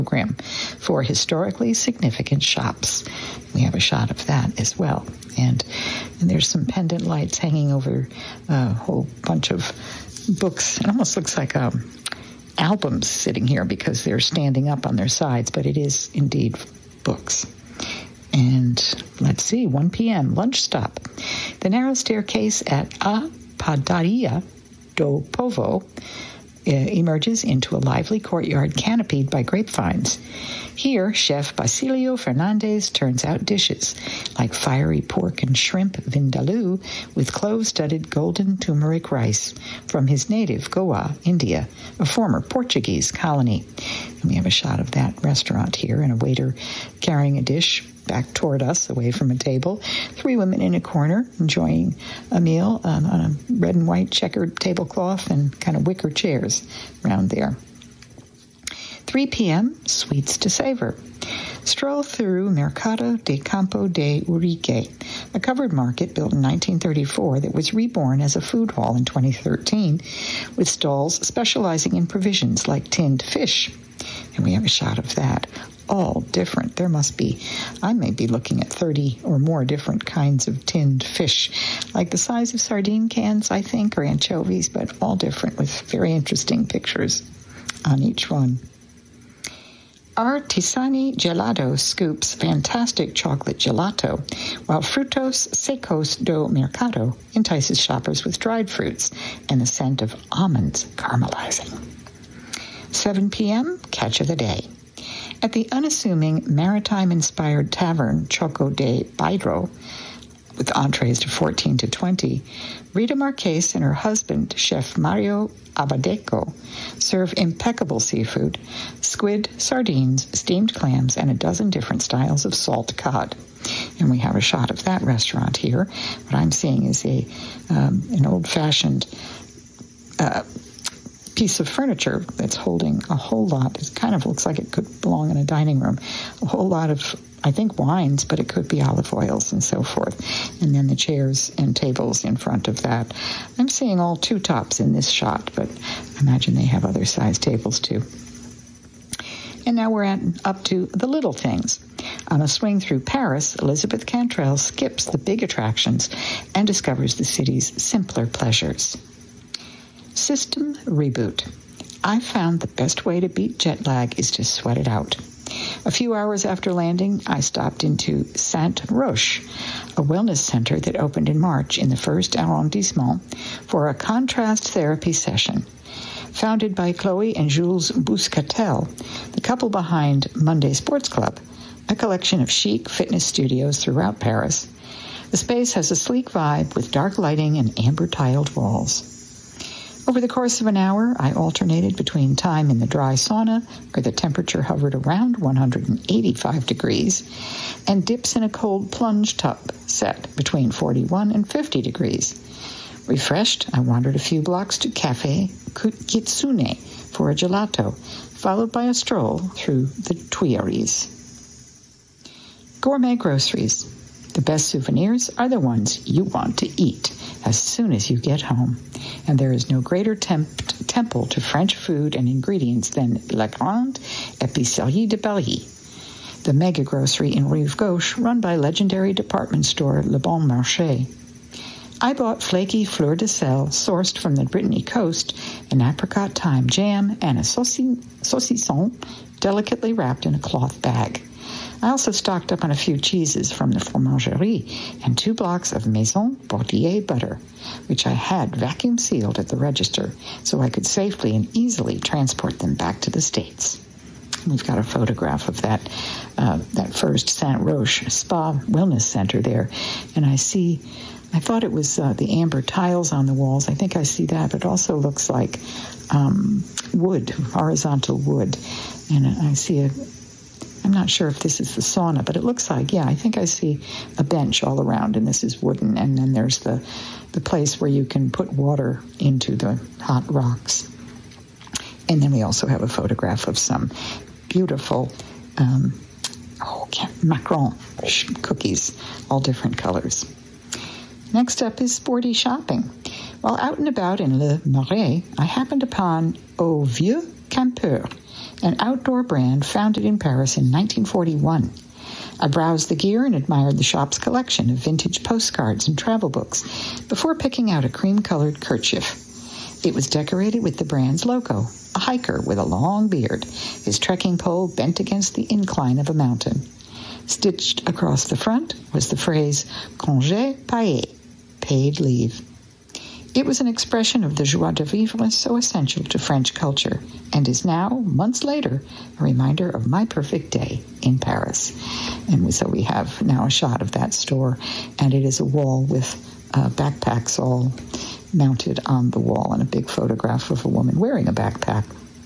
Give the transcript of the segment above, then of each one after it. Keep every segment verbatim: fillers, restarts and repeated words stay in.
program for historically significant shops. We have a shot of that as well. And, and there's some pendant lights hanging over a whole bunch of books. It almost looks like um, albums sitting here because they're standing up on their sides, but it is indeed books. And let's see, one p.m., lunch stop. The narrow staircase at A Padaria do Povo uh, emerges into a lively courtyard canopied by grapevines. Here, Chef Basilio Fernandez turns out dishes like fiery pork and shrimp vindaloo with clove-studded golden turmeric rice from his native Goa, India, a former Portuguese colony. And we have a shot of that restaurant here and a waiter carrying a dish back toward us, away from a table. Three women in a corner enjoying a meal um, on a red and white checkered tablecloth and kind of wicker chairs around there. three p.m., sweets to savor. Stroll through Mercado de Campo de Urique, a covered market built in nineteen thirty-four that was reborn as a food hall in twenty thirteen, with stalls specializing in provisions like tinned fish. And we have a shot of that. All different. There must be, I may be looking at thirty or more different kinds of tinned fish, like the size of sardine cans, I think, or anchovies, but all different with very interesting pictures on each one. Artisani Gelato scoops fantastic chocolate gelato, while Frutos Secos do Mercado entices shoppers with dried fruits and the scent of almonds caramelizing. seven p.m., catch of the day. At the unassuming maritime-inspired tavern Choco de Bairro, with entrees to fourteen to twenty, Rita Marquez and her husband, Chef Mario Abadeco, serve impeccable seafood, squid, sardines, steamed clams, and a dozen different styles of salt cod. And we have a shot of that restaurant here. What I'm seeing is a um, an old-fashioned uh, piece of furniture that's holding a whole lot. It kind of looks like it could belong in a dining room. A whole lot of, I think, wines, but it could be olive oils and so forth. And then the chairs and tables in front of that. I'm seeing all two tops in this shot, but I imagine they have other size tables too. And now we're at, up to the little things. On a swing through Paris, Elizabeth Cantrell skips the big attractions and discovers the city's simpler pleasures. System reboot. I found the best way to beat jet lag is to sweat it out. A few hours after landing, I stopped into Saint Roch, a wellness center that opened in March in the first arrondissement for a contrast therapy session. Founded by Chloe and Jules Bouscatel, the couple behind Monday Sports Club, a collection of chic fitness studios throughout Paris, the space has a sleek vibe with dark lighting and amber-tiled walls. Over the course of an hour, I alternated between time in the dry sauna, where the temperature hovered around one hundred eighty-five degrees, and dips in a cold plunge tub set between forty-one and fifty degrees. Refreshed, I wandered a few blocks to Cafe Kitsune for a gelato, followed by a stroll through the Tuileries. Gourmet groceries. The best souvenirs are the ones you want to eat as soon as you get home. And there is no greater temp- temple to French food and ingredients than La Grande Épicerie de Paris, the mega grocery in Rive Gauche run by legendary department store Le Bon Marché. I bought flaky fleur de sel sourced from the Brittany coast, an apricot thyme jam, and a sauci- saucisson delicately wrapped in a cloth bag. I also stocked up on a few cheeses from the fromagerie and two blocks of Maison Bordier butter, which I had vacuum sealed at the register so I could safely and easily transport them back to the States. We've got a photograph of that uh, that first Saint Roch Spa Wellness Center there, and I see, I thought it was uh, the amber tiles on the walls. I think I see that, but it also looks like um, wood, horizontal wood, and I see a I'm not sure if this is the sauna, but it looks like, yeah, I think I see a bench all around, and this is wooden, and then there's the, the place where you can put water into the hot rocks. And then we also have a photograph of some beautiful um, oh, macaron cookies, all different colors. Next up is sporty shopping. While out and about in Le Marais, I happened upon Au Vieux Campeur, an outdoor brand founded in Paris in nineteen forty-one. I browsed the gear and admired the shop's collection of vintage postcards and travel books before picking out a cream-colored kerchief. It was decorated with the brand's logo, a hiker with a long beard, his trekking pole bent against the incline of a mountain. Stitched across the front was the phrase congé payé, paid leave. It was an expression of the joie de vivre so essential to French culture, and is now, months later, a reminder of my perfect day in Paris. And so we have now a shot of that store, and it is a wall with uh, backpacks all mounted on the wall, and a big photograph of a woman wearing a backpack.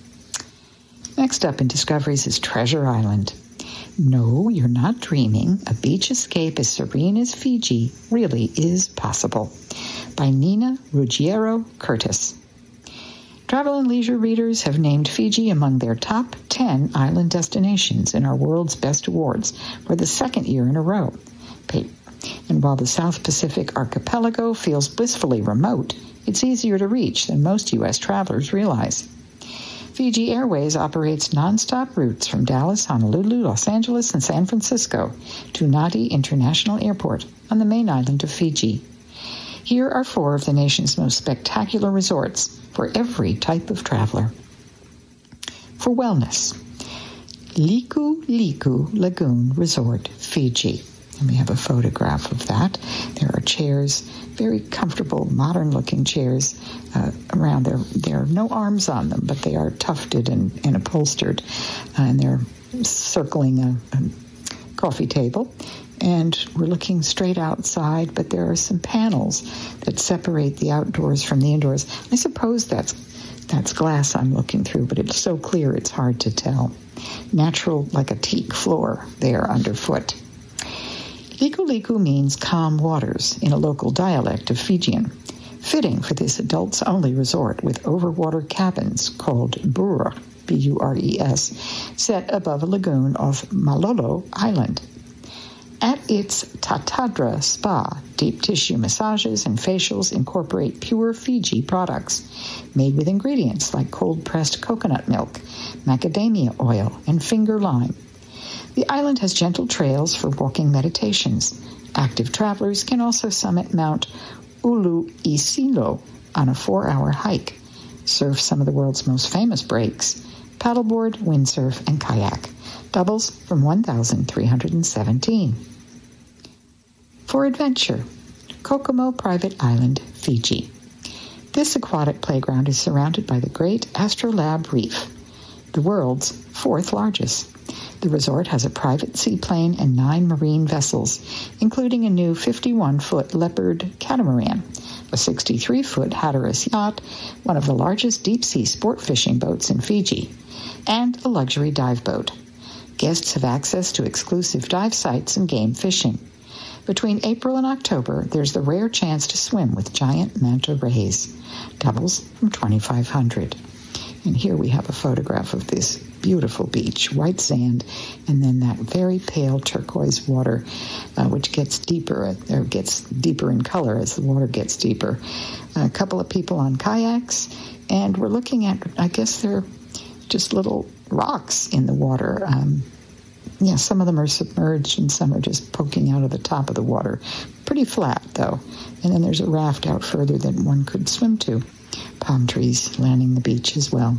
Next up in Discoveries is Treasure Island. No, you're not dreaming. A beach escape as serene as Fiji really is possible. By Nina Ruggiero Curtis. Travel and Leisure readers have named Fiji among their top ten island destinations in our world's best awards for the second year in a row. And while the South Pacific archipelago feels blissfully remote, it's easier to reach than most U S travelers realize. Fiji Airways operates nonstop routes from Dallas, Honolulu, Los Angeles, and San Francisco to Nadi International Airport on the main island of Fiji. Here are four of the nation's most spectacular resorts for every type of traveler. For wellness, Liku Liku Lagoon Resort, Fiji. And we have a photograph of that. There are chairs, very comfortable, modern-looking chairs uh, around there. There are no arms on them, but they are tufted and, and upholstered, uh, and they're circling a, a coffee table. And we're looking straight outside, but there are some panels that separate the outdoors from the indoors. I suppose that's that's glass I'm looking through, but it's so clear it's hard to tell. Natural, like a teak floor there underfoot. Liku Liku means calm waters in a local dialect of Fijian, fitting for this adults-only resort with overwater cabins called Bura, B U R E S, set above a lagoon off Malolo Island. At its Tatadra Spa, deep tissue massages and facials incorporate pure Fiji products made with ingredients like cold-pressed coconut milk, macadamia oil, and finger lime. The island has gentle trails for walking meditations. Active travelers can also summit Mount Ulu Isilo on a four-hour hike, surf some of the world's most famous breaks, paddleboard, windsurf, and kayak. Doubles from one thousand three hundred seventeen. For adventure, Kokomo Private Island, Fiji. This aquatic playground is surrounded by the Great Astrolabe Reef, the world's fourth largest. The resort has a private seaplane and nine marine vessels, including a new fifty-one-foot Leopard catamaran, a sixty-three-foot Hatteras yacht, one of the largest deep-sea sport fishing boats in Fiji, and a luxury dive boat. Guests have access to exclusive dive sites and game fishing. Between April and October, there's the rare chance to swim with giant manta rays. Doubles from twenty-five hundred dollars. And here we have a photograph of this beautiful beach, white sand, and then that very pale turquoise water, uh, which gets deeper, or gets deeper in color as the water gets deeper. A couple of people on kayaks, and we're looking at, I guess they're just little rocks in the water. Um, yeah, some of them are submerged and some are just poking out of the top of the water. Pretty flat, though. And then there's a raft out further that one could swim to. Palm trees lining the beach as well.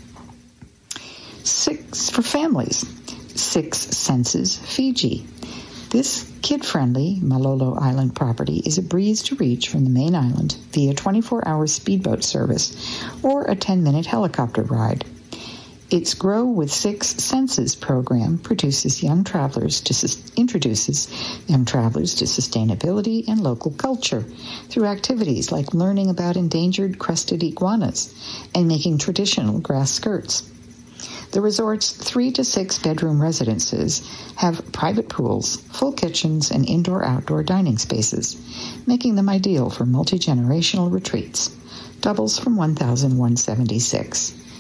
Six for families. Six Senses Fiji. This kid-friendly Malolo Island property is a breeze to reach from the main island via twenty-four hour speedboat service or a ten-minute helicopter ride. Its Grow with Six Senses program produces young travelers to sus- introduces young travelers to sustainability and local culture through activities like learning about endangered crested iguanas and making traditional grass skirts. The resort's three to six bedroom residences have private pools, full kitchens, and indoor-outdoor dining spaces, making them ideal for multi-generational retreats. Doubles from one thousand one hundred seventy-six.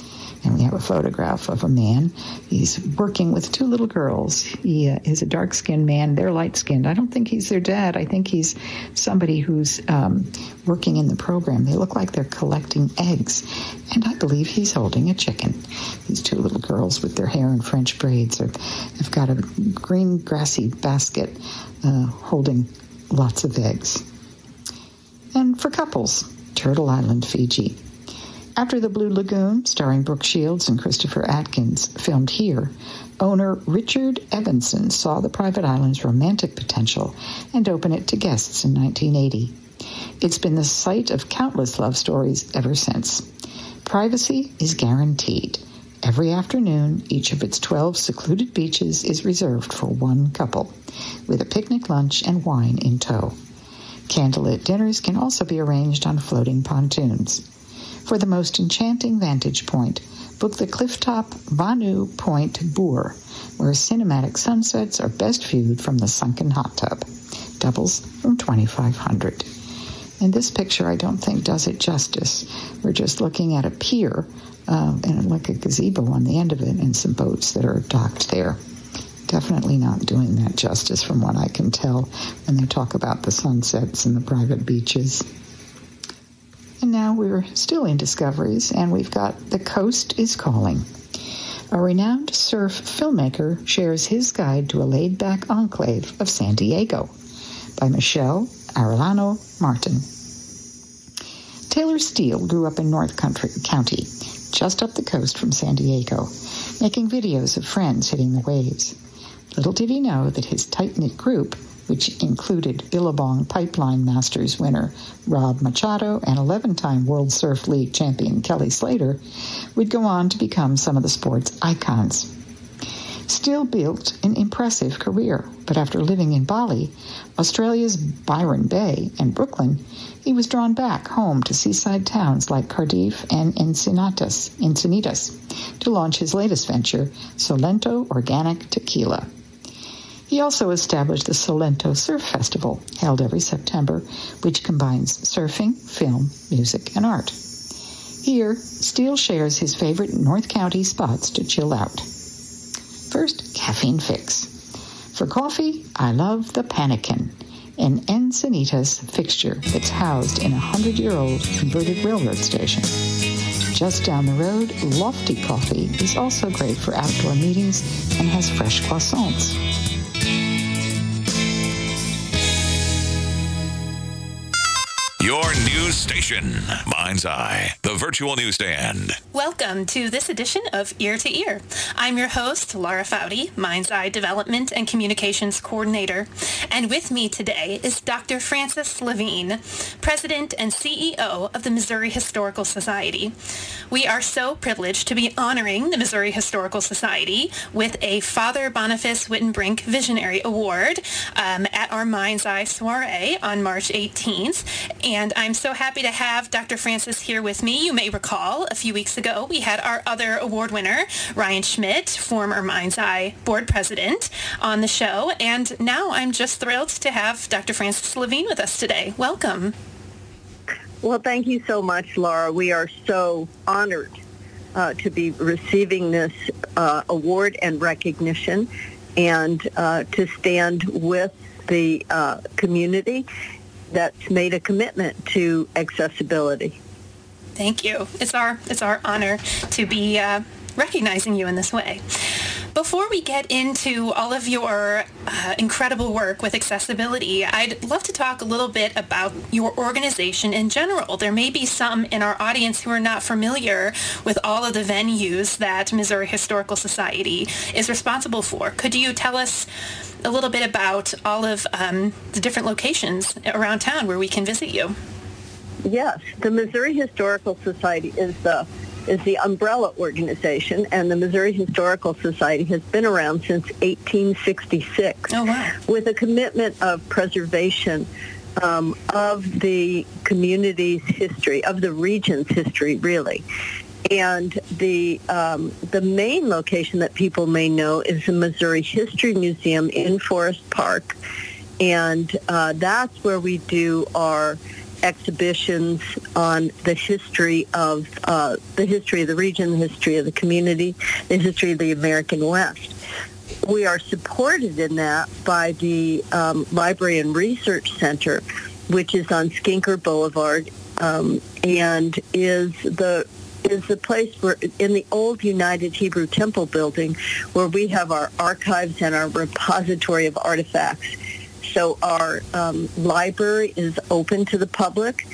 And we have a photograph of a man. He's working with two little girls. He uh, is a dark-skinned man. They're light-skinned. I don't think he's their dad. I think he's somebody who's um, working in the program. They look like they're collecting eggs. And I believe he's holding a chicken. These two little girls with their hair in French braids are, have got a green grassy basket uh, holding lots of eggs. And for couples, Turtle Island, Fiji. After The Blue Lagoon, starring Brooke Shields and Christopher Atkins, filmed here, owner Richard Evanson saw the private island's romantic potential and opened it to guests in nineteen eighty. It's been the site of countless love stories ever since. Privacy is guaranteed. Every afternoon, each of its twelve secluded beaches is reserved for one couple, with a picnic lunch and wine in tow. Candlelit dinners can also be arranged on floating pontoons. For the most enchanting vantage point, book the clifftop Vanu Point Boer, where cinematic sunsets are best viewed from the sunken hot tub. Doubles from twenty-five hundred dollars. And this picture, I don't think, does it justice. We're just looking at a pier uh, and like a gazebo on the end of it and some boats that are docked there. Definitely not doing that justice from what I can tell when they talk about the sunsets and the private beaches. And now we're still in discoveries, and we've got The Coast is Calling. A renowned surf filmmaker shares his guide to a laid-back enclave of San Diego by Michelle Arellano Martin. Taylor Steele grew up in North Country County, just up the coast from San Diego, making videos of friends hitting the waves. Little did he know that his tight-knit group, which included Billabong Pipeline Masters winner Rob Machado and eleven-time World Surf League champion Kelly Slater, would go on to become some of the sport's icons. Steele built an impressive career, but after living in Bali, Australia's Byron Bay, and Brooklyn, he was drawn back home to seaside towns like Cardiff and Encinitas, Encinitas to launch his latest venture, Solento Organic Tequila. He also established the Solento Surf Festival, held every September, which combines surfing, film, music, and art. Here, Steele shares his favorite North County spots to chill out. First, Caffeine Fix. For coffee, I love the Panikin, an Encinitas fixture that's housed in a hundred-year-old converted railroad station. Just down the road, Lofty Coffee is also great for outdoor meetings and has fresh croissants. Your news station, Mind's Eye, the virtual newsstand. Welcome to this edition of Ear to Ear. I'm your host, Laura Foudy, Mind's Eye Development and Communications Coordinator. And with me today is Doctor Frances Levine, President and C E O of the Missouri Historical Society. We are so privileged to be honoring the Missouri Historical Society with a Father Boniface Wittenbrink Visionary Award um, at our Mind's Eye soiree on March eighteenth. And I'm so happy to have Doctor Frances here with me. You may recall a few weeks ago we had our other award winner, Ryan Schmidt, former Mind's Eye board president, on the show. And now I'm just thrilled to have Doctor Frances Levine with us today. Welcome. Well, thank you so much, Laura. We are so honored uh, to be receiving this uh, award and recognition and uh, to stand with the uh, community that's made a commitment to accessibility. Thank you. It's our it's our honor to be uh, recognizing you in this way. Before we get into all of your uh, incredible work with accessibility, I'd love to talk a little bit about your organization in general. There may be some in our audience who are not familiar with all of the venues that Missouri Historical Society is responsible for. Could you tell us a little bit about all of um, the different locations around town where we can visit you? Yes, the Missouri Historical Society is the is the umbrella organization, and the Missouri Historical Society has been around since eighteen sixty-six. Oh, wow. With a commitment of preservation um, of the community's history, of the region's history, really. And the um, the main location that people may know is the Missouri History Museum in Forest Park, and uh, that's where we do our exhibitions on the history of uh, the history of the region, the history of the community, the history of the American West. We are supported in that by the um, Library and Research Center, which is on Skinker Boulevard, um, and is the is the place where, in the old United Hebrew Temple building, where we have our archives and our repository of artifacts. So our um, library is open to the public,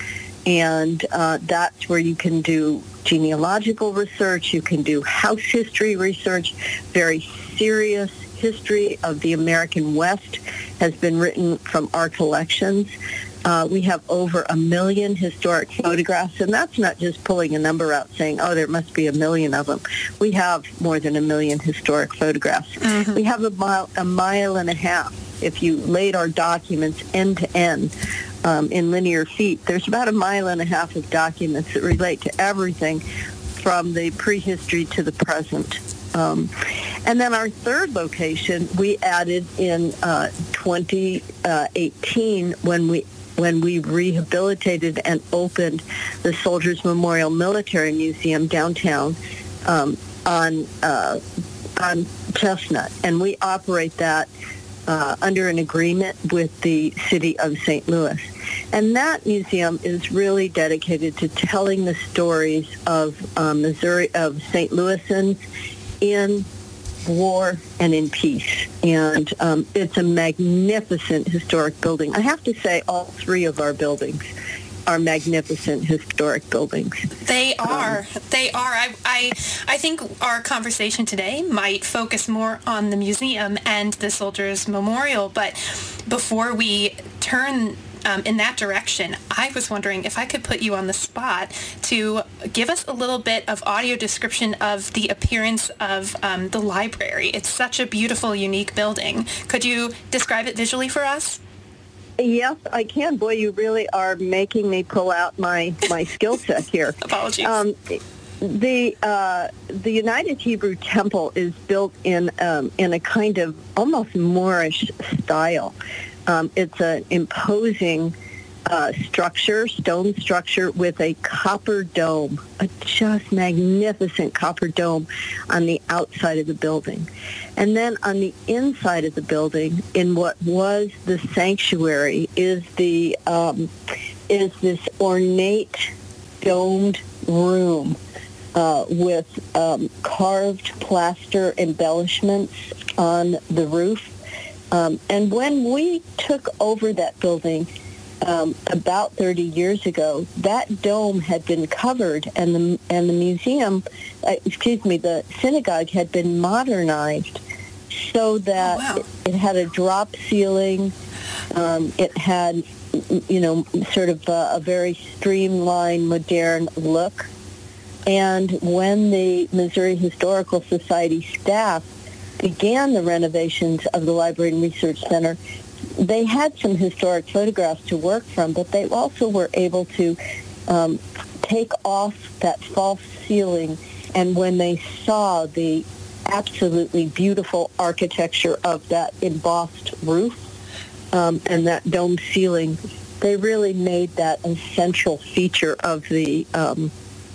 and uh, that's where you can do genealogical research, you can do house history research, very serious history of the American West has been written from our collections. Uh, we have over a million historic photographs, and that's not just pulling a number out saying, oh, there must be a million of them. We have more than a million historic photographs. Mm-hmm. We have a mile, a mile and a half. If you laid our documents end to end um, in linear feet, there's about a mile and a half of documents that relate to everything from the prehistory to the present. Um, and then our third location we added in uh, twenty eighteen when we when we rehabilitated and opened the Soldiers Memorial Military Museum downtown um, on uh, on Chestnut, and we operate that uh, under an agreement with the city of Saint Louis. And that museum is really dedicated to telling the stories of um, Missouri, of Saint Louisans in war and in peace. And um, it's a magnificent historic building. I have to say all three of our buildings are magnificent historic buildings. They are. Um, they are. I, I I think our conversation today might focus more on the museum and the Soldiers Memorial, but before we turn Um, in that direction, I was wondering if I could put you on the spot to give us a little bit of audio description of the appearance of um, the library. It's such a beautiful, unique building. Could you describe it visually for us? Yes, I can. Boy, you really are making me pull out my, my skill set here. Apologies. Um, the uh, the United Hebrew Temple is built in um, in a kind of almost Moorish style. Um, it's an imposing uh, structure, stone structure with a copper dome, a just magnificent copper dome on the outside of the building. And then on the inside of the building, in what was the sanctuary, is the um, is this ornate domed room uh, with um, carved plaster embellishments on the roof. Um, and when we took over that building um, about thirty years ago, that dome had been covered, and the and the museum, uh, excuse me, the synagogue had been modernized so that oh, wow. it, it had a drop ceiling. Um, it had, you know, sort of a, a very streamlined, modern look. And when the Missouri Historical Society staff began the renovations of the Library and Research Center, they had some historic photographs to work from, but they also were able to um, take off that false ceiling, and when they saw the absolutely beautiful architecture of that embossed roof um, and that domed ceiling, they really made that a central feature of the um,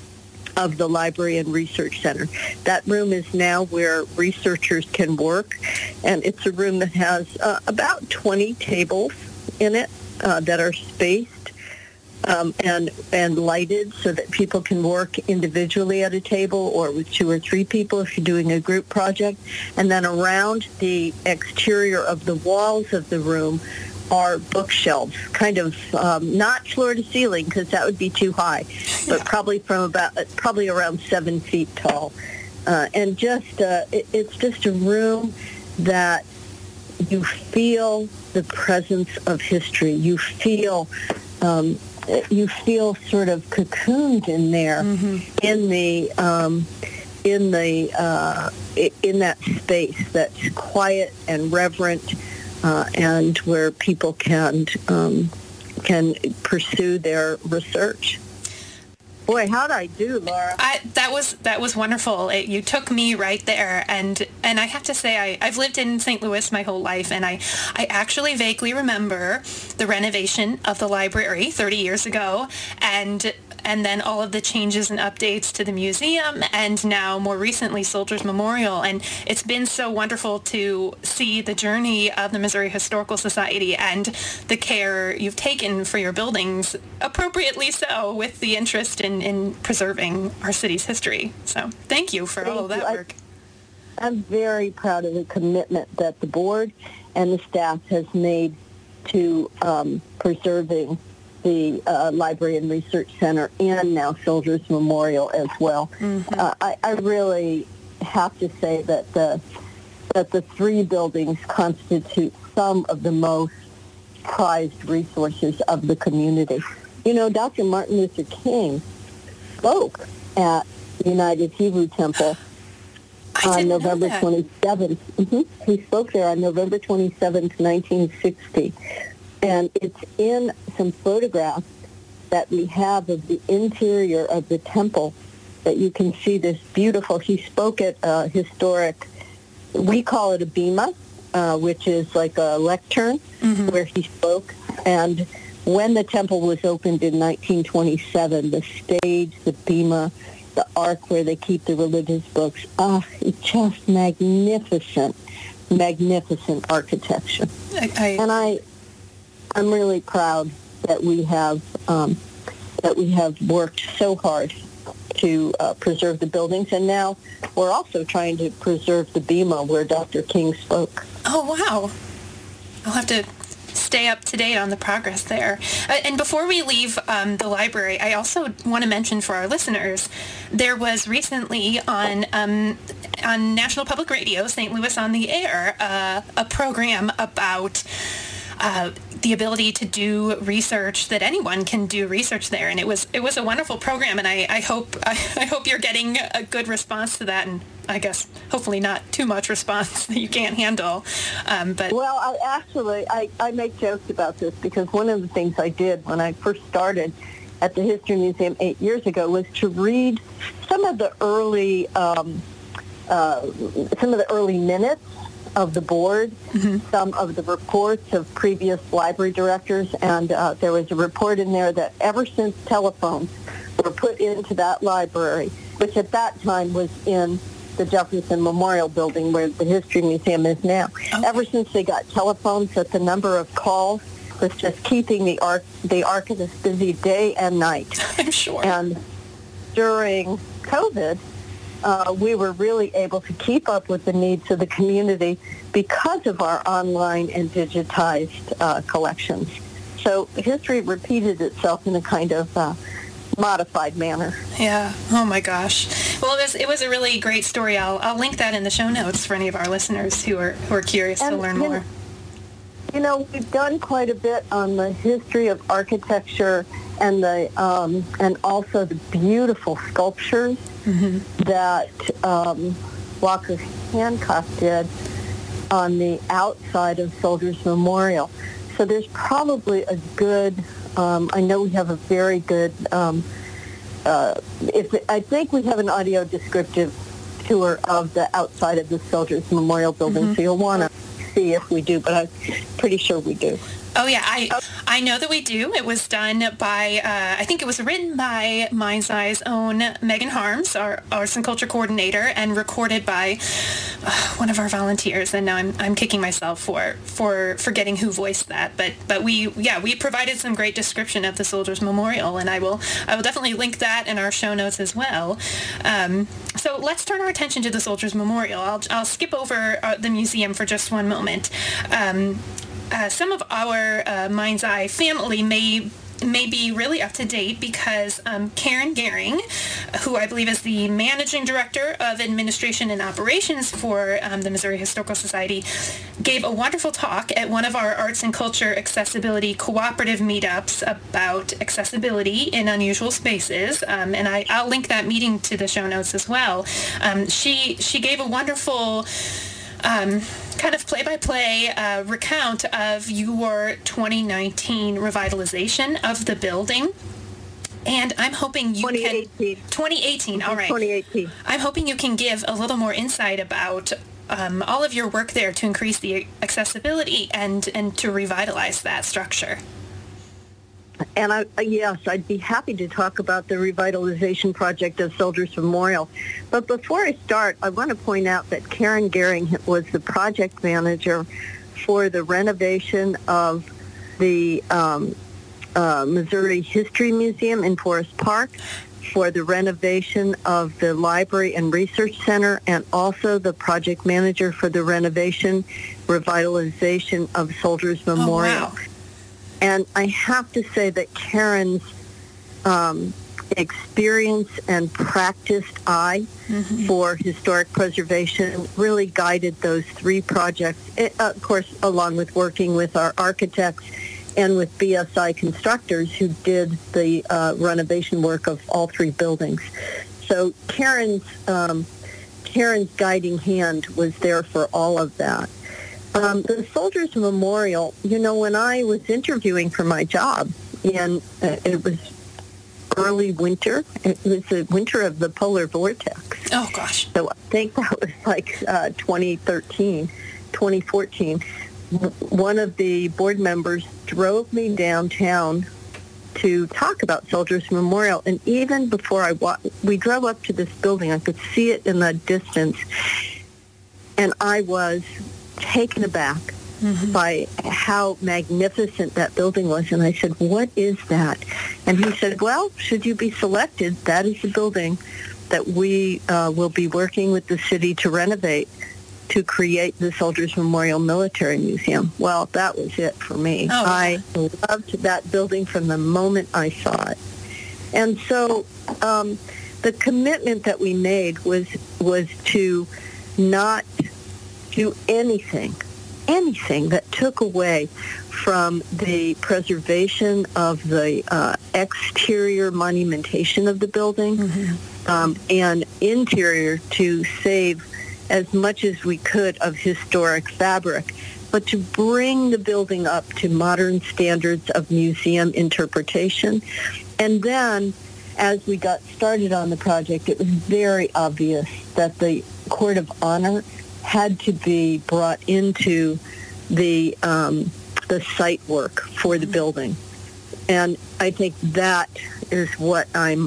of the Library and Research Center. That room is now where researchers can work, and it's a room that has uh, about twenty tables in it uh, that are spaced um, and and lighted so that people can work individually at a table or with two or three people if you're doing a group project. And then around the exterior of the walls of the room are bookshelves, kind of um, not floor to ceiling because that would be too high, but yeah. probably from about probably around seven feet tall, uh, and just uh, it, it's just a room that you feel the presence of history. You feel um, you feel sort of cocooned in there, mm-hmm. in the um, in the uh, in that space that's quiet and reverent. Uh, and where people can um, can pursue their research. Boy, how'd I do, Laura? I, that was that was wonderful. It, you took me right there, and And I have to say, I, I've lived in Saint Louis my whole life, and I, I actually vaguely remember the renovation of the library thirty years ago, and and then all of the changes and updates to the museum, and now more recently Soldiers Memorial. And it's been so wonderful to see the journey of the Missouri Historical Society and the care you've taken for your buildings, appropriately so, with the interest in, in preserving our city's history. So thank you for Thank all of that you. work. I, I'm very proud of the commitment that the board and the staff has made to um, preserving the uh, Library and Research Center and now Soldiers Memorial as well. Mm-hmm. Uh, I, I really have to say that the that the three buildings constitute some of the most prized resources of the community. You know, Doctor Martin Luther King spoke at the United Hebrew Temple on November twenty-seventh. Mm-hmm. He spoke there on November twenty-seventh, nineteen sixty. And it's in some photographs that we have of the interior of the temple that you can see this beautiful, he spoke at a historic, we call it a bema, uh, which is like a lectern, mm-hmm. where he spoke. And when the temple was opened in nineteen twenty-seven, the stage, the bema, the ark where they keep the religious books, ah, it's just magnificent, magnificent architecture. I, I... And I... I'm really proud that we have um, that we have worked so hard to uh, preserve the buildings, and now we're also trying to preserve the bema where Doctor King spoke. Oh, wow. I'll have to stay up to date on the progress there. Uh, and before we leave um, the library, I also want to mention for our listeners, there was recently on um, on National Public Radio, Saint Louis on the Air, uh, a program about Uh, the ability to do research, that anyone can do research there, and it was it was a wonderful program, and I, I hope I, I hope you're getting a good response to that, and I guess hopefully not too much response that you can't handle. Um, but well, I actually I, I make jokes about this because one of the things I did when I first started at the History Museum eight years ago was to read some of the early um, uh, some of the early minutes of the board, mm-hmm. some of the reports of previous library directors, and uh, there was a report in there that ever since telephones were put into that library, which at that time was in the Jefferson Memorial Building where the History Museum is now, okay. ever since they got telephones, that the number of calls was just keeping the, arch- the archivist busy day and night. I'm sure. And during COVID, Uh, we were really able to keep up with the needs of the community because of our online and digitized uh, collections. So history repeated itself in a kind of uh, modified manner. Yeah. Oh my gosh. Well, it was it was a really great story. I'll I'll link that in the show notes for any of our listeners who are who are curious and, to learn you more. Know, you know, we've done quite a bit on the history of architecture and the um, and also the beautiful sculptures mm-hmm. that um, Walker Hancock did on the outside of Soldiers Memorial. So there's probably a good. Um, I know we have a very good. Um, uh, if I think we have an audio descriptive tour of the outside of the Soldiers Memorial Building, mm-hmm. so you'll want to see if we do, but I'm pretty sure we do. Oh, yeah, I I know that we do. It was done by, uh, I think it was written by Mind's Eye's own Megan Harms, our arts and culture coordinator, and recorded by uh, one of our volunteers. And now I'm I'm kicking myself for for forgetting who voiced that. But but we yeah we provided some great description of the Soldiers Memorial, and I will I will definitely link that in our show notes as well. Um, so let's turn our attention to the Soldiers Memorial. I'll I'll skip over uh, the museum for just one moment. Um, Uh, some of our uh, Mind's Eye family may may be really up to date because um, Karen Gehring, who I believe is the managing director of administration and operations for um, the Missouri Historical Society, gave a wonderful talk at one of our arts and culture accessibility cooperative meetups about accessibility in unusual spaces, um, and I, I'll link that meeting to the show notes as well. Um, she she gave a wonderful Um, kind of play-by-play uh, recount of your twenty nineteen revitalization of the building. And I'm hoping you twenty eighteen. can... twenty eighteen, all right. twenty eighteen. I'm hoping you can give a little more insight about um, all of your work there to increase the accessibility and, and to revitalize that structure. And I, yes, I'd be happy to talk about the revitalization project of Soldiers Memorial. But before I start, I want to point out that Karen Gehring was the project manager for the renovation of the um, uh, Missouri History Museum in Forest Park, for the renovation of the Library and Research Center, and also the project manager for the renovation, revitalization of Soldiers Memorial. Oh, wow. And I have to say that Karen's um, experience and practiced eye mm-hmm. for historic preservation really guided those three projects, it, of course, along with working with our architects and with B S I constructors who did the uh, renovation work of all three buildings. So Karen's, um, Karen's guiding hand was there for all of that. Um, the Soldiers Memorial, you know, when I was interviewing for my job, and uh, it was early winter, it was the winter of the polar vortex. Oh, gosh. So I think that was like uh, twenty thirteen, twenty fourteen. One of the board members drove me downtown to talk about Soldiers Memorial, and even before I wa- we drove up to this building, I could see it in the distance, and I was taken aback mm-hmm. by how magnificent that building was. And I said, what is that? And he said, well, should you be selected, that is the building that we uh, will be working with the city to renovate to create the Soldiers Memorial Military Museum. Well, that was it for me. Oh, I loved that building from the moment I saw it. And so um, the commitment that we made was was to not do anything, anything that took away from the preservation of the uh, exterior monumentation of the building mm-hmm. um, and interior to save as much as we could of historic fabric, but to bring the building up to modern standards of museum interpretation. And then, as we got started on the project, it was very obvious that the Court of Honor had to be brought into the um, the site work for the building, and I think that is what I'm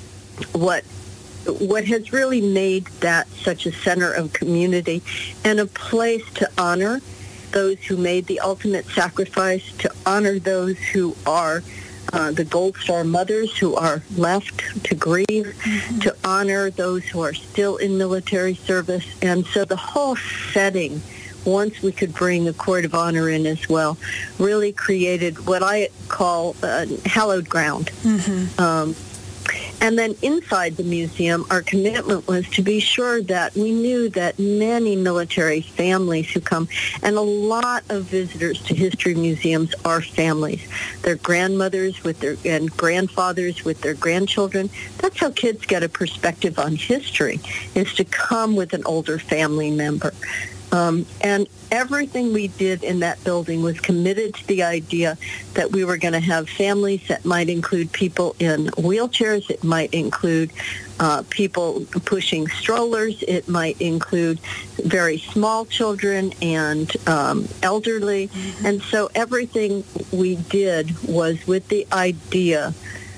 what what has really made that such a center of community and a place to honor those who made the ultimate sacrifice, to honor those who are uh, the Gold Star mothers who are left to grieve, mm-hmm. to honor those who are still in military service. And so the whole setting, once we could bring the Court of Honor in as well, really created what I call uh, hallowed ground. Mm-hmm. Um, and then inside the museum, our commitment was to be sure that we knew that many military families who come, and a lot of visitors to history museums are families. Their grandmothers with their and grandfathers with their grandchildren. That's how kids get a perspective on history, is to come with an older family member. Um, and everything we did in that building was committed to the idea that we were going to have families that might include people in wheelchairs. It might include uh, people pushing strollers. It might include very small children and um, elderly. Mm-hmm. And so everything we did was with the idea,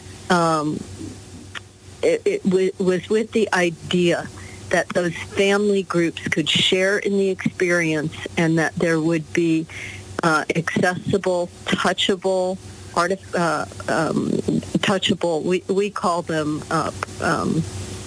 um, it, it w- was with the idea that those family groups could share in the experience, and that there would be uh, accessible, touchable, artif- uh, um, touchable. We we call them uh, um,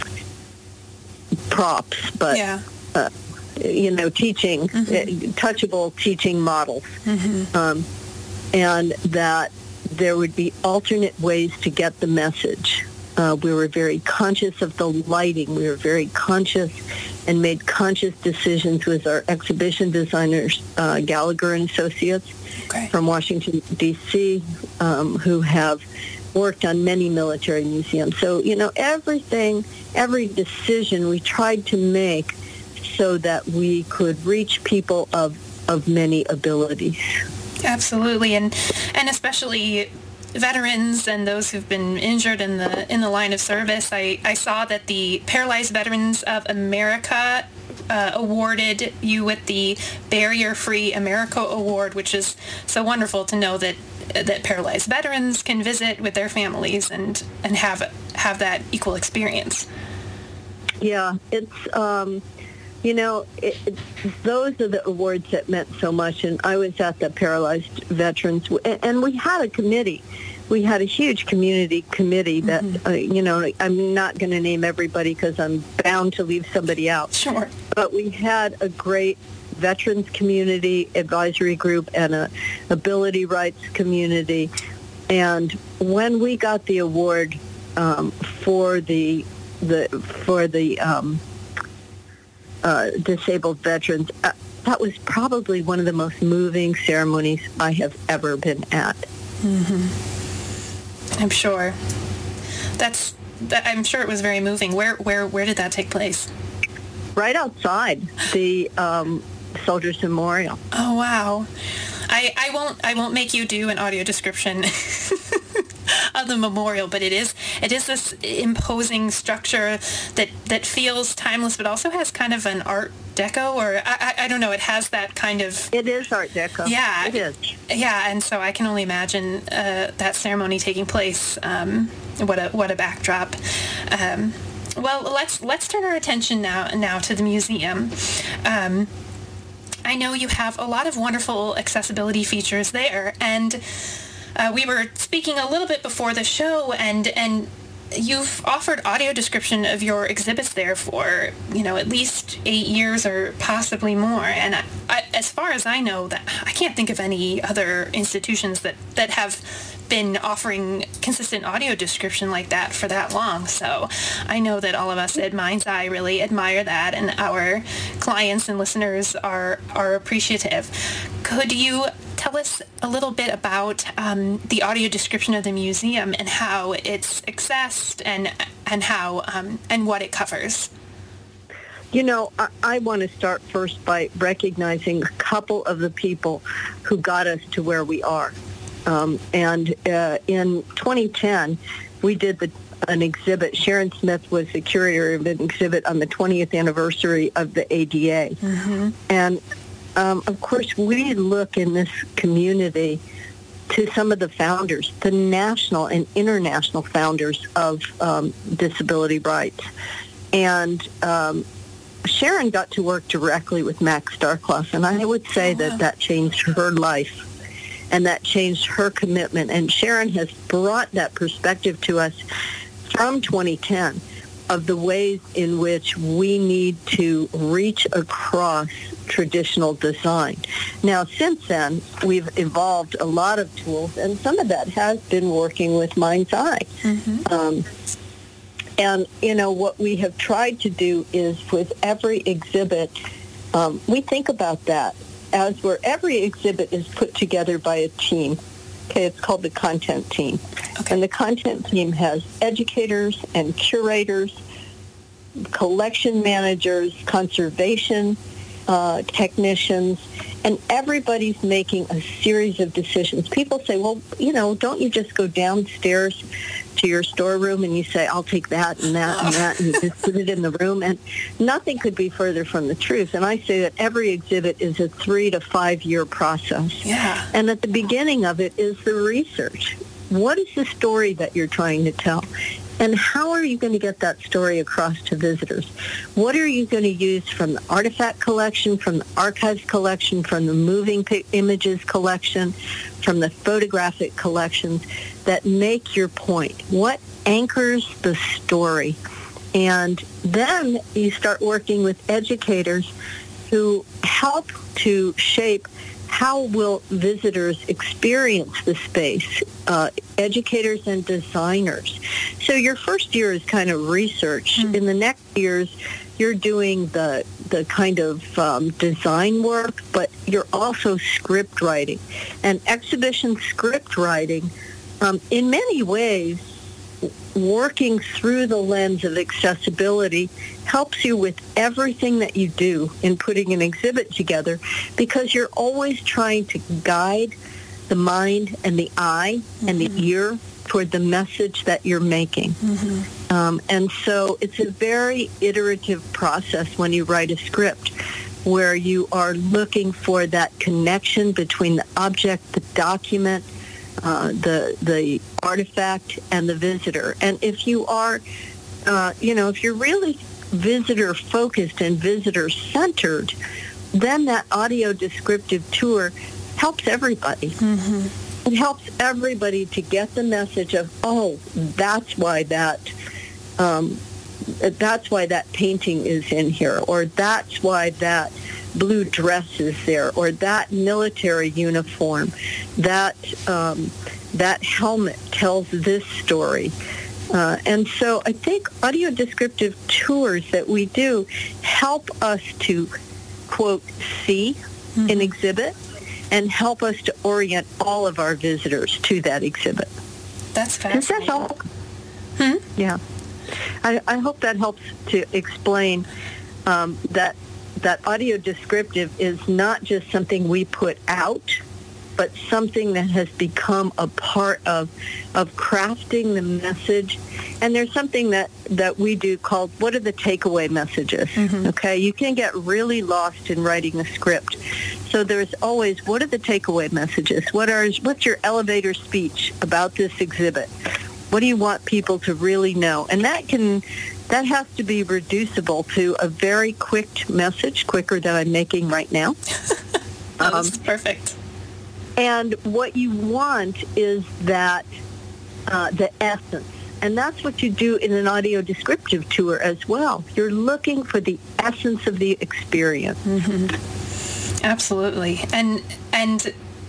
props, but yeah. uh, you know, teaching, mm-hmm. uh, touchable teaching models, mm-hmm. um, and that there would be alternate ways to get the message. Uh, we were very conscious of the lighting. We were very conscious and made conscious decisions with our exhibition designers, uh, Gallagher and Associates okay. from Washington, D C, um, who have worked on many military museums. So, you know, everything, every decision we tried to make so that we could reach people of, of many abilities. Absolutely, and and especially veterans and those who've been injured in the in the line of service. I, I saw that the Paralyzed Veterans of America uh, awarded you with the Barrier Free America Award, which is so wonderful to know that that paralyzed veterans can visit with their families and, and have have that equal experience. Yeah, it's, um, you know, it, it, those are the awards that meant so much. And I was at the Paralyzed Veterans, and, and we had a committee. We had a huge community committee that, mm-hmm. uh, you know, I'm not going to name everybody because I'm bound to leave somebody out. Sure. But we had a great Veterans Community Advisory Group and a ability rights community. And when we got the award um, for the the for the um, uh, disabled veterans, uh, that was probably one of the most moving ceremonies I have ever been at. Mm-hmm. I'm sure. That's. That, I'm sure it was very moving. Where where where did that take place? Right outside the um, Soldiers Memorial. Oh wow! I, I won't I won't make you do an audio description of the memorial, but it is it is this imposing structure that, that feels timeless, but also has kind of an Art Deco, or I, I I don't know. It has that kind of. It is Art Deco. Yeah, it is. Yeah, and so I can only imagine uh, that ceremony taking place. Um, what a what a backdrop. Um, well, let's let's turn our attention now now to the museum. Um, I know you have a lot of wonderful accessibility features there, and uh, we were speaking a little bit before the show, and and you've offered audio description of your exhibits there for, you know, at least eight years or possibly more. And I, I, as far as I know, that I can't think of any other institutions that, that have been offering consistent audio description like that for that long. So I know that all of us at Mind's Eye really admire that, and our clients and listeners are are appreciative. Could you tell us a little bit about um, the audio description of the museum and how it's accessed and and how um, and what it covers? You know, I, I want to start first by recognizing a couple of the people who got us to where we are. Um, and uh, in twenty ten, we did the, an exhibit. Sharon Smith was the curator of an exhibit on the twentieth anniversary of the A D A. Mm-hmm. And, um, of course, we look in this community to some of the founders, the national and international founders of um, disability rights. And um, Sharon got to work directly with Max Starkloff, and I would say that that changed her life. And that changed her commitment. And Sharon has brought that perspective to us from twenty ten of the ways in which we need to reach across traditional design. Now, since then, we've evolved a lot of tools, and some of that has been working with Mind's Eye. Mm-hmm. Um, and, you know, what we have tried to do is with every exhibit, um, we think about that. As where every exhibit is put together by a team. Okay, it's called the content team. Okay. And the content team has educators and curators, collection managers, conservation uh, technicians, and everybody's making a series of decisions. People say, well, you know, don't you just go downstairs to your storeroom and you say, I'll take that and that and that, and you just put it in the room? And nothing could be further from the truth. And I say that every exhibit is a three to five year process. Yeah. And at the beginning of it is the research. What is the story that you're trying to tell? And how are you going to get that story across to visitors? What are you going to use from the artifact collection, from the archives collection, from the moving pi- images collection, from the photographic collections that make your point? What anchors the story? And then you start working with educators who help to shape how will visitors experience the space, uh, educators and designers. So your first year is kind of research. Mm-hmm. In the next years, you're doing the the kind of um, design work, but you're also script writing. And exhibition script writing, um, in many ways, working through the lens of accessibility helps you with everything that you do in putting an exhibit together, because you're always trying to guide the mind and the eye mm-hmm. and the ear toward the message that you're making. Mm-hmm. Um, and so it's a very iterative process when you write a script, where you are looking for that connection between the object, the document, uh, the the artifact, and the visitor. And if you are, uh, you know, if you're really visitor-focused and visitor-centered, then that audio descriptive tour helps everybody. Mm-hmm. It helps everybody to get the message of, oh, that's why that um, that's why that painting is in here, or that's why that blue dress is there, or that military uniform, that um, that helmet tells this story. Uh, and so I think audio descriptive tours that we do help us to, quote, see mm-hmm. an exhibit and help us to orient all of our visitors to that exhibit. That's fascinating. Does that help? Hmm? Yeah. I, I hope that helps to explain um, that that audio descriptive is not just something we put out, but something that has become a part of of crafting the message. And there's something that, that we do called, what are the takeaway messages? Mm-hmm. Okay, you can get really lost in writing a script. So there's always, what are the takeaway messages? What are what's your elevator speech about this exhibit? What do you want people to really know? And that can that has to be reducible to a very quick message, quicker than I'm making right now. That was um, perfect. And what you want is that, uh, the essence. And that's what you do in an audio descriptive tour as well. You're looking for the essence of the experience. Mm-hmm. Absolutely. And and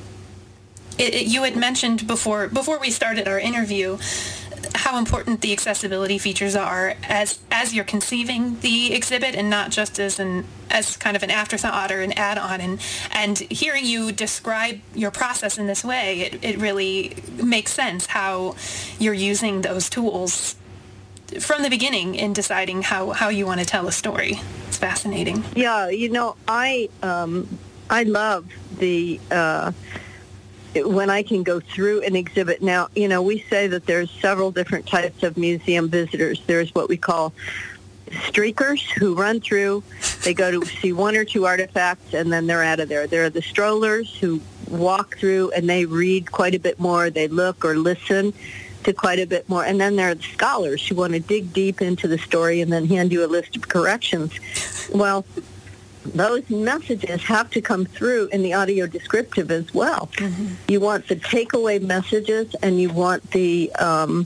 it, it, you had mentioned before before we started our interview how important the accessibility features are as as you're conceiving the exhibit, and not just as an as kind of an afterthought or an add-on. And and hearing you describe your process in this way, it, it really makes sense how you're using those tools from the beginning in deciding how, how you want to tell a story. It's fascinating. Yeah, you know, I um, I love the uh, when I can go through an exhibit. Now, you know, we say that there's several different types of museum visitors. There's what we call streakers who run through, they go to see one or two artifacts, and then they're out of there. There are the strollers who walk through and they read quite a bit more. They look or listen to quite a bit more. And then there are the scholars who want to dig deep into the story and then hand you a list of corrections. Well, those messages have to come through in the audio descriptive as well. Mm-hmm. You want the takeaway messages, and you want the um,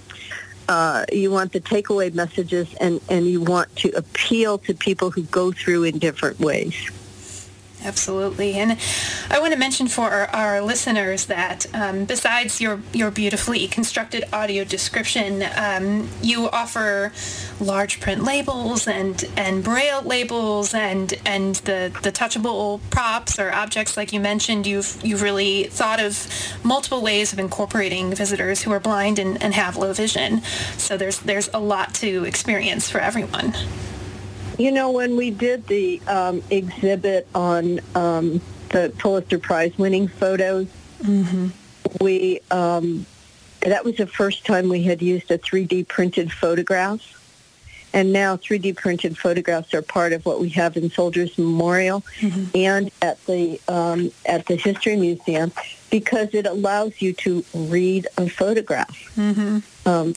uh, you want the takeaway messages, and, and you want to appeal to people who go through in different ways. Absolutely. And I want to mention for our, our listeners that um, besides your, your beautifully constructed audio description, um, you offer large print labels and, and braille labels and and the, the touchable props or objects like you mentioned. You've you've really thought of multiple ways of incorporating visitors who are blind and, and have low vision. So there's there's a lot to experience for everyone. You know, when we did the um, exhibit on um, the Pulitzer Prize winning photos, mm-hmm. we um, that was the first time we had used a three D printed photograph. And now three D printed photographs are part of what we have in Soldiers Memorial mm-hmm. and at the um, at the History Museum, because it allows you to read a photograph. Mm-hmm. Um,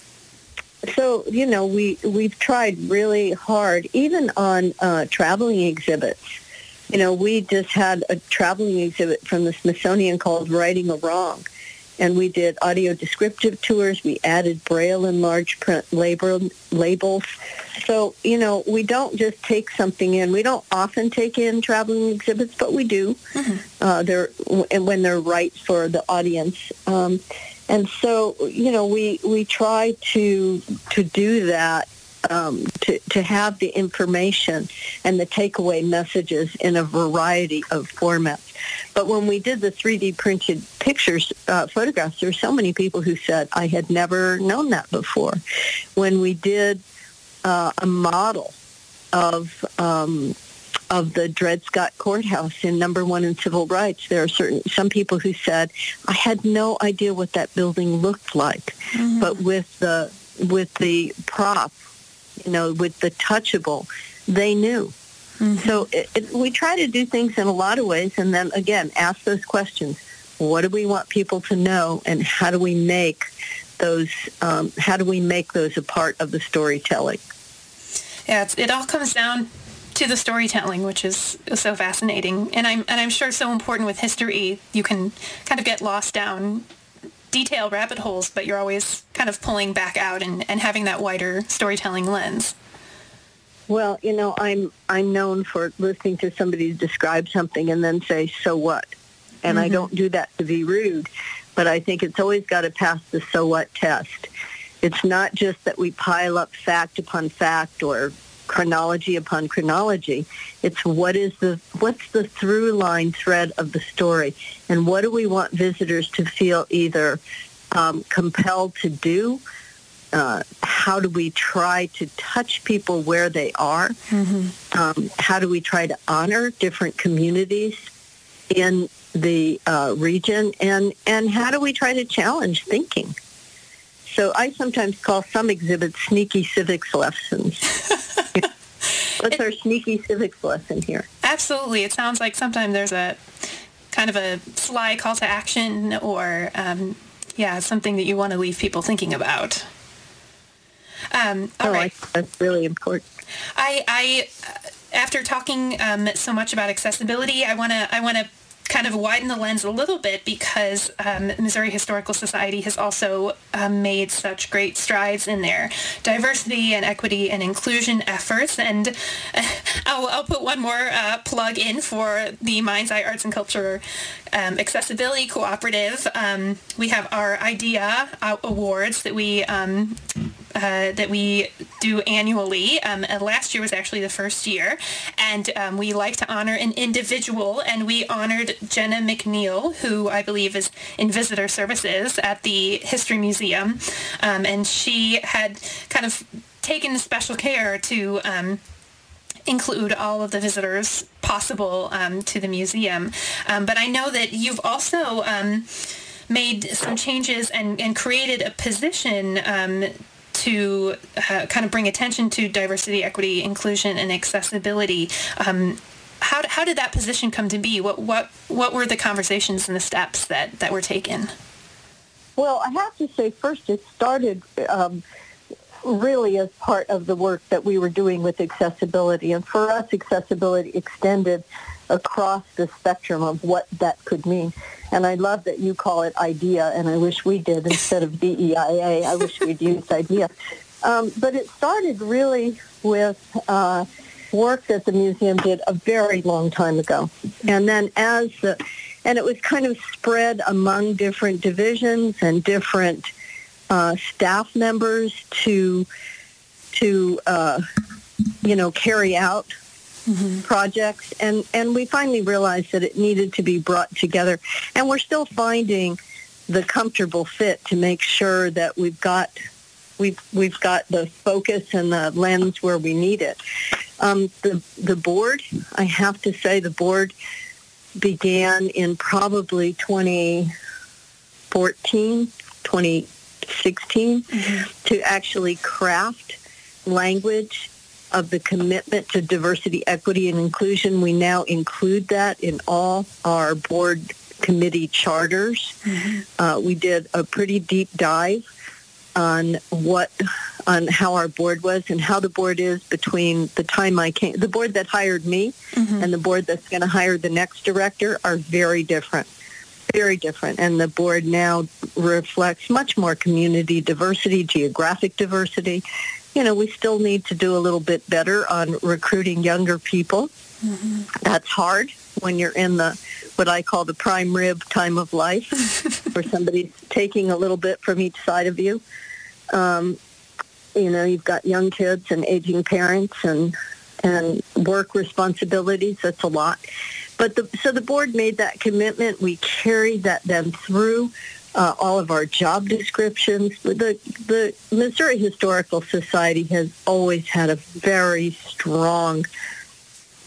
So, you know, we, we've tried really hard, even on uh, traveling exhibits. You know, we just had a traveling exhibit from the Smithsonian called Righting a Wrong. And we did audio descriptive tours. We added Braille and large print label, labels. So, you know, we don't just take something in. We don't often take in traveling exhibits, but we do. Mm-hmm. Uh, they're, and when they're right for the audience. Um And so, you know, we, we try to to do that, um, to, to have the information and the takeaway messages in a variety of formats. But when we did the three D printed pictures, uh, photographs, there were so many people who said, I had never known that before. When we did uh, a model of um, of the Dred Scott Courthouse in number one in civil rights. There are certain some people who said, I had no idea what that building looked like, mm-hmm. but with the with the prop, you know, with the touchable, they knew. Mm-hmm. So it, it, we try to do things in a lot of ways, and then again ask those questions: what do we want people to know, and how do we make those? Um, how do we make those a part of the storytelling? Yeah, it's, it all comes down to the storytelling, which is so fascinating, and I'm and I'm sure so important with history. You can kind of get lost down detail rabbit holes, but you're always kind of pulling back out and, and having that wider storytelling lens. Well, you know, I'm I'm known for listening to somebody describe something and then say, so what? And mm-hmm. I don't do that to be rude, but I think it's always got to pass the so what test. It's not just that we pile up fact upon fact or chronology upon chronology. It's what is the what's the through line thread of the story, and what do we want visitors to feel either um, compelled to do? Uh, how do we try to touch people where they are? Mm-hmm. Um, how do we try to honor different communities in the uh, region? And, and how do we try to challenge thinking? So I sometimes call some exhibits sneaky civics lessons. What's it, our sneaky civics lesson here? Absolutely. It sounds like sometimes there's a kind of a sly call to action or, um, yeah, something that you want to leave people thinking about. Um, all oh, right. I, that's really important. I, I, after talking um, so much about accessibility, I want to, I want to kind of widen the lens a little bit because um, Missouri Historical Society has also um, made such great strides in their diversity and equity and inclusion efforts. And uh, I'll, I'll put one more uh, plug in for the Mind's Eye Arts and Culture um, Accessibility Cooperative. Um, we have our IDEA uh, awards that we um, Uh, that we do annually. Um, and last year was actually the first year. And um, we like to honor an individual. And we honored Jenna McNeil, who I believe is in visitor services at the History Museum. Um, and she had kind of taken special care to um, include all of the visitors possible um, to the museum. Um, but I know that you've also um, made some changes and, and created a position um, to uh, kind of bring attention to diversity, equity, inclusion, and accessibility. Um, how, how did that position come to be? What what what were the conversations and the steps that, that were taken? Well, I have to say, first, it started um, really as part of the work that we were doing with accessibility. And for us, accessibility extended across the spectrum of what that could mean. And I love that you call it IDEA, and I wish we did instead of D E I A. I wish we'd used IDEA. Um, but it started really with uh, work that the museum did a very long time ago. And then as the, and it was kind of spread among different divisions and different uh, staff members to, to uh, you know, carry out Mm-hmm. projects, and, and we finally realized that it needed to be brought together, and we're still finding the comfortable fit to make sure that we've got we've we've got the focus and the lens where we need it. Um, the the board, I have to say, the board began in probably twenty fourteen, twenty sixteen mm-hmm. to actually craft language of the commitment to diversity, equity, and inclusion. We now include that in all our board committee charters. Mm-hmm. Uh, we did a pretty deep dive on what, on how our board was and how the board is between the time I came. The board that hired me mm-hmm. and the board that's going to hire the next director are very different, very different. And the board now reflects much more community diversity, geographic diversity. You know, we still need to do a little bit better on recruiting younger people. Mm-hmm. That's hard when you're in the, what I call the prime rib time of life, where somebody's taking a little bit from each side of you. Um, you know, you've got young kids and aging parents and and work responsibilities. That's a lot. But the, so the board made that commitment. We carried that then through Uh, all of our job descriptions. The, the Missouri Historical Society has always had a very strong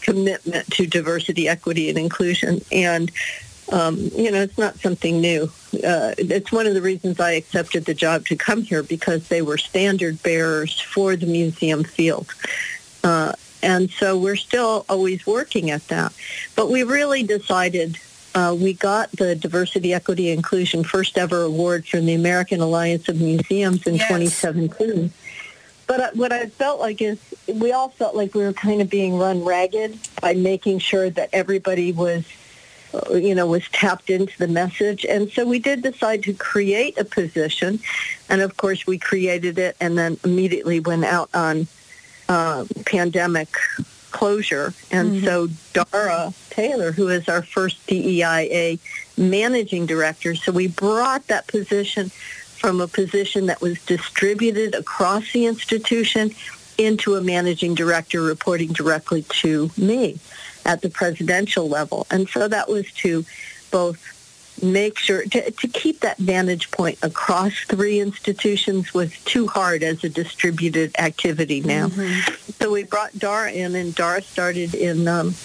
commitment to diversity, equity, and inclusion. And, um, you know, it's not something new. Uh, it's one of the reasons I accepted the job to come here, because they were standard bearers for the museum field. Uh, and so we're still always working at that. But we really decided, uh, we got the Diversity, Equity, Inclusion first ever award from the American Alliance of Museums in yes. twenty seventeen. But what I felt like is we all felt like we were kind of being run ragged by making sure that everybody was, you know, was tapped into the message. And so we did decide to create a position. And, of course, we created it and then immediately went out on uh, pandemic closure. And mm-hmm. so Dara Taylor, who is our first D E I A managing director, so we brought that position from a position that was distributed across the institution into a managing director reporting directly to me at the presidential level. And so that was to both make sure, to, to keep that vantage point across three institutions was too hard as a distributed activity now. Mm-hmm. So we brought Dara in, and Dara started in um,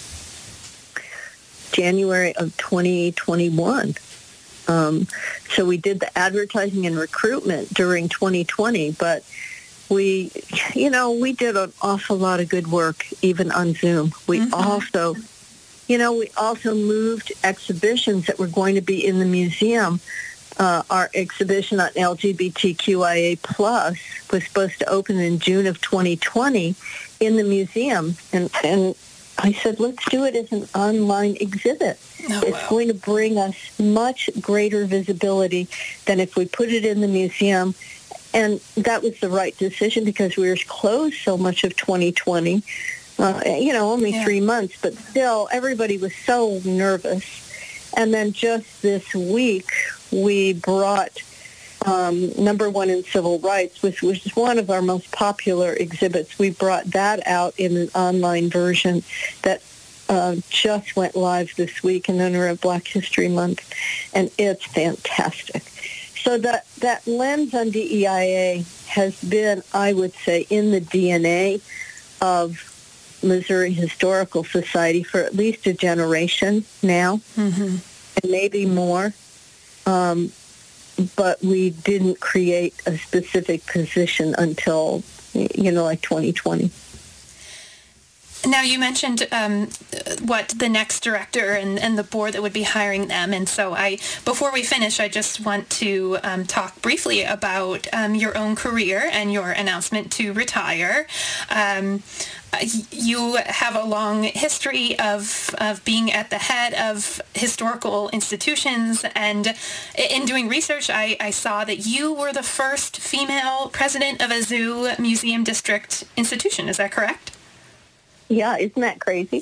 January of twenty twenty-one. Um, so we did the advertising and recruitment during twenty twenty, but we, you know, we did an awful lot of good work even on Zoom. We mm-hmm. also, you know, we also moved exhibitions that were going to be in the museum. Uh, our exhibition on L G B T Q I A plus was supposed to open in June of twenty twenty in the museum, and and I said, let's do it as an online exhibit. Oh, it's wow. going to bring us much greater visibility than if we put it in the museum. And that was the right decision because we were closed so much of twenty twenty, uh, you know, only yeah. three months. But still, everybody was so nervous. And then just this week, we brought um, number one in civil rights, which was one of our most popular exhibits. We brought that out in an online version that uh, just went live this week in honor of Black History Month, and it's fantastic. So that, that lens on D E I A has been, I would say, in the D N A of Missouri Historical Society for at least a generation now, mm-hmm. and maybe more. Um, but we didn't create a specific position until, you know, like twenty twenty. Now, you mentioned um, what the next director and, and the board that would be hiring them. And so I, before we finish, I just want to um, talk briefly about um, your own career and your announcement to retire. Um, you have a long history of, of being at the head of historical institutions. And in doing research, I, I saw that you were the first female president of a zoo museum district institution. Is that correct? Yeah, isn't that crazy?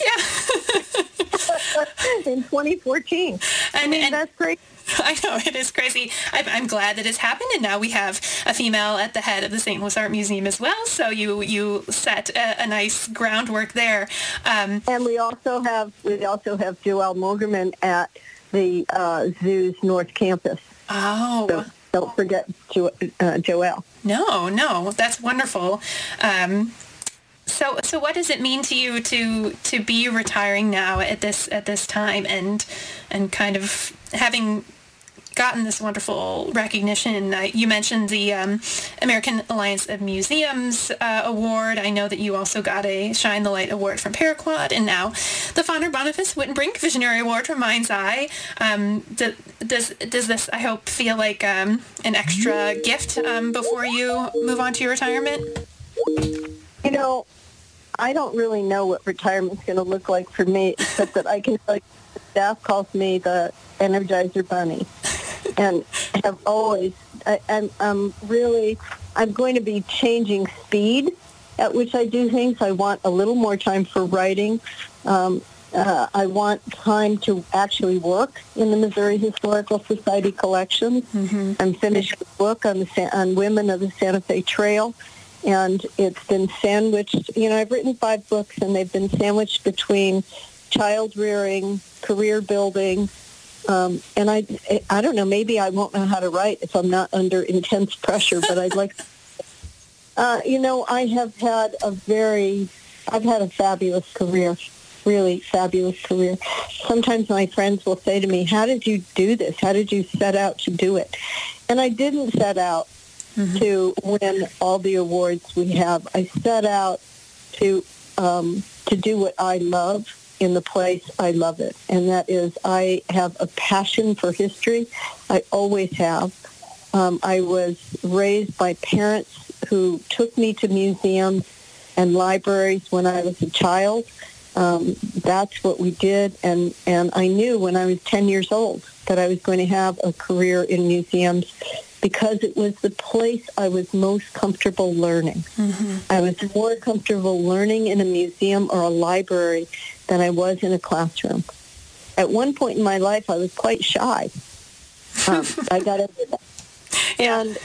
Yeah. In twenty fourteen. And, I mean, and that's crazy. I know, it is crazy. I'm, I'm glad that it's happened, and now we have a female at the head of the Saint Louis Art Museum as well, so you you set a, a nice groundwork there. Um, and we also have we also have Joelle Mogerman at the uh, zoo's North Campus. Oh. So don't forget jo- uh, Joelle. No, no, that's wonderful. Um, So, so what does it mean to you to to be retiring now at this at this time, and and kind of having gotten this wonderful recognition? Uh, you mentioned the um, American Alliance of Museums uh, award. I know that you also got a Shine the Light award from Paraquat, and now the Father Boniface Wittenbrink Visionary Award from Mind's Eye. Um, do, does does this, I hope, feel like um, an extra gift um, before you move on to your retirement? You know, I don't really know what retirement's going to look like for me, except that I can tell you the staff calls me the Energizer Bunny, and have always. I, I'm, I'm really. I'm going to be changing speed at which I do things. I want a little more time for writing. Um, uh, I want time to actually work in the Missouri Historical Society collections. Mm-hmm. I'm finishing a book on the on women of the Santa Fe Trail. And it's been sandwiched, you know, I've written five books, and they've been sandwiched between child rearing, career building, um, and I, I don't know, maybe I won't know how to write if I'm not under intense pressure, but I'd like, uh, you know, I have had a very, I've had a fabulous career. really fabulous career. Sometimes my friends will say to me, how did you do this? How did you set out to do it? And I didn't set out mm-hmm. to win all the awards we have. I set out to um, to do what I love in the place I love it. And that is, I have a passion for history. I always have. Um, I was raised by parents who took me to museums and libraries when I was a child. Um, that's what we did. And, and I knew when I was ten years old that I was going to have a career in museums because it was the place I was most comfortable learning. Mm-hmm. I was more comfortable learning in a museum or a library than I was in a classroom. At one point in my life, I was quite shy. Um, I got over that. Yeah. And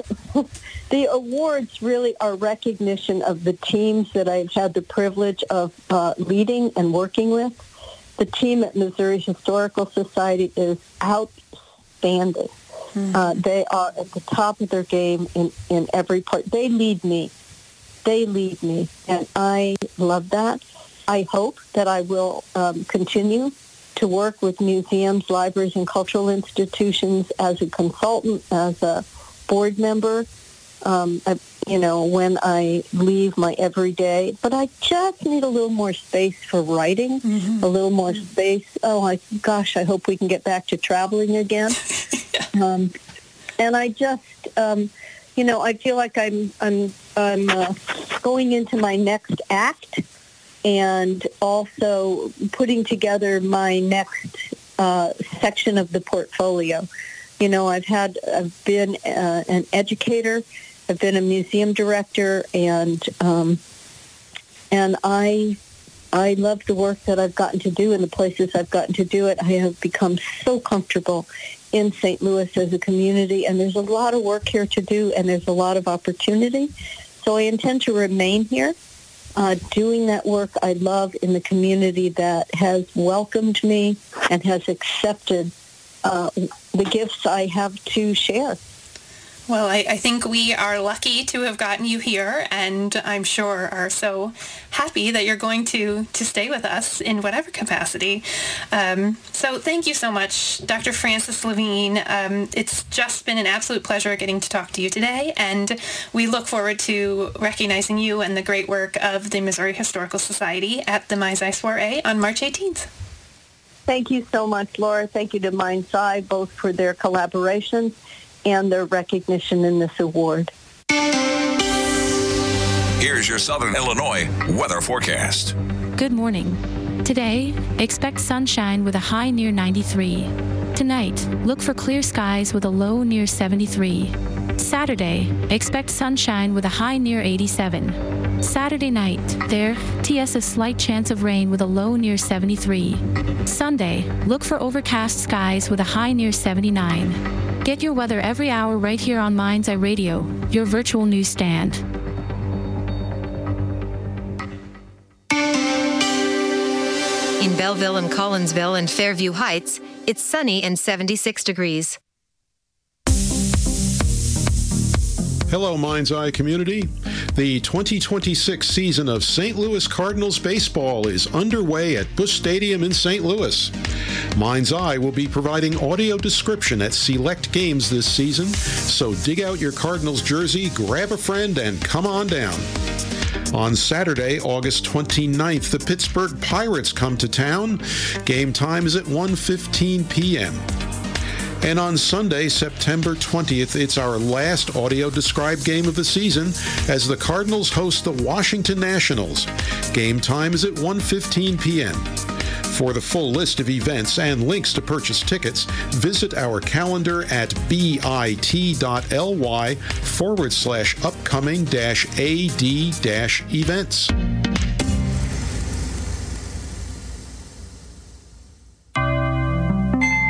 the awards really are recognition of the teams that I've had the privilege of uh, leading and working with. The team at Missouri Historical Society is outstanding. Mm-hmm. Uh, they are at the top of their game in, in every part. They lead me. They lead me, and I love that. I hope that I will um, continue to work with museums, libraries, and cultural institutions as a consultant, as a board member, um, I, you know, when I leave my everyday. But I just need a little more space for writing, mm-hmm. a little more space. Oh, I, gosh, I hope we can get back to traveling again. um, and I just, um, you know, I feel like I'm, I'm, I'm uh, going into my next act, and also putting together my next uh, section of the portfolio. You know, I've had, I've been uh, an educator, I've been a museum director, and um, and I I love the work that I've gotten to do in the places I've gotten to do it. I have become so comfortable in Saint Louis as a community, and there's a lot of work here to do, and there's a lot of opportunity. So I intend to remain here. Uh, doing that work I love in the community that has welcomed me and has accepted uh, the gifts I have to share. Well, I, I think we are lucky to have gotten you here, and I'm sure are so happy that you're going to, to stay with us in whatever capacity. Um, so thank you so much, Doctor Frances Levine. Um, it's just been an absolute pleasure getting to talk to you today, and we look forward to recognizing you and the great work of the Missouri Historical Society at the Mind's Eye Soiree on March eighteenth. Thank you so much, Laura. Thank you to Mind's Eye, both for their collaborations and their recognition in this award. Here's your Southern Illinois weather forecast. Good morning. Today, expect sunshine with a high near ninety-three. Tonight, look for clear skies with a low near seventy-three. Saturday, expect sunshine with a high near eighty-seven. Saturday night, there, T S a slight chance of rain with a low near seventy-three. Sunday, look for overcast skies with a high near seventy-nine. Get your weather every hour right here on Mind's Eye Radio, your virtual newsstand. In Belleville and Collinsville and Fairview Heights, it's sunny and seventy-six degrees. Hello, Mind's Eye community. The twenty twenty-six season of Saint Louis Cardinals baseball is underway at Busch Stadium in Saint Louis. Mind's Eye will be providing audio description at select games this season, so dig out your Cardinals jersey, grab a friend, and come on down. On Saturday, August twenty-ninth, the Pittsburgh Pirates come to town. Game time is at one fifteen p.m. And on Sunday, September twentieth, it's our last audio-described game of the season as the Cardinals host the Washington Nationals. Game time is at one fifteen p.m. For the full list of events and links to purchase tickets, visit our calendar at bit.ly forward slash upcoming dash AD dash events.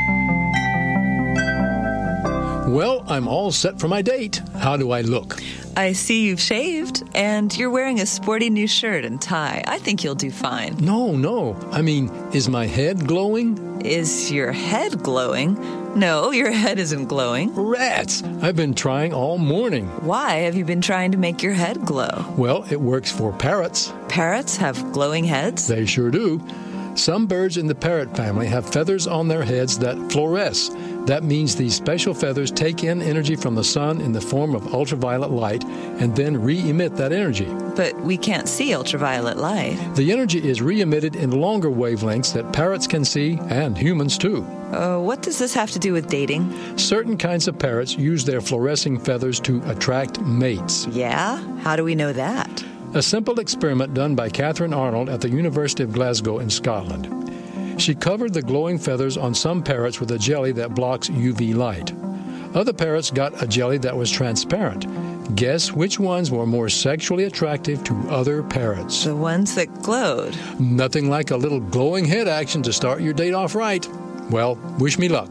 Well, I'm all set for my date. How do I look? I see you've shaved, and you're wearing a sporty new shirt and tie. I think you'll do fine. No, no. I mean, is my head glowing? Is your head glowing? No, your head isn't glowing. Rats! I've been trying all morning. Why have you been trying to make your head glow? Well, it works for parrots. Parrots have glowing heads? They sure do. Some birds in the parrot family have feathers on their heads that fluoresce. That means these special feathers take in energy from the sun in the form of ultraviolet light and then re-emit that energy. But we can't see ultraviolet light. The energy is re-emitted in longer wavelengths that parrots can see, and humans too. Uh, what does this have to do with dating? Certain kinds of parrots use their fluorescing feathers to attract mates. Yeah? How do we know that? A simple experiment done by Catherine Arnold at the University of Glasgow in Scotland. She covered the glowing feathers on some parrots with a jelly that blocks U V light. Other parrots got a jelly that was transparent. Guess which ones were more sexually attractive to other parrots? The ones that glowed. Nothing like a little glowing head action to start your date off right. Well, wish me luck.